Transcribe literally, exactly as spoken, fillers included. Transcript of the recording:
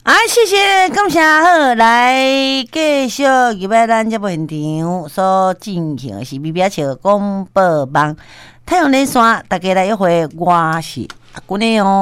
啊，谢谢，感谢好，来继续入来咱节目现场所进行的是咪咪笑广播网太阳连线，大家来一回，我是阿姑娘哦。